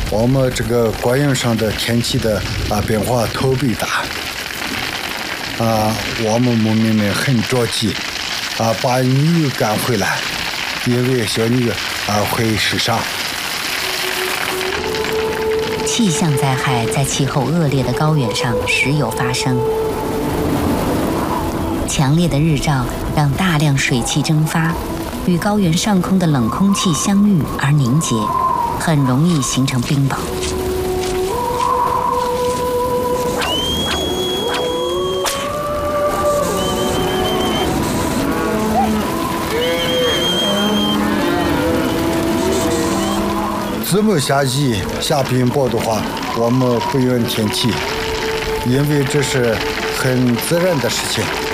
我们这个高原上的天气的变化特别大我们牧民们很着急把牛赶回来，因为小牛会受伤。 气象灾害在气候恶劣的高原上时有发生。强烈的日照让大量水汽蒸发，与高原上空的冷空气相遇而凝结，很容易形成冰雹。 这么下雨下冰雹的话，我们不怨天气，因为这是很自然的事情。